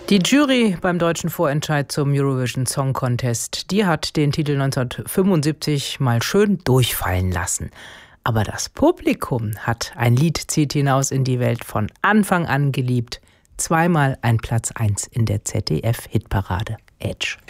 Die Jury beim deutschen Vorentscheid zum Eurovision Song Contest, die hat den Titel 1975 mal schön durchfallen lassen. Aber das Publikum hat Ein Lied zieht hinaus in die Welt von Anfang an geliebt. Zweimal ein Platz 1 in der ZDF-Hitparade. Edge.